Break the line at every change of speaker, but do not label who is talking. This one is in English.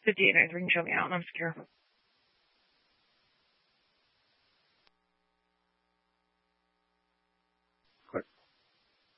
50 anyways. We can show me out, and I'm scared.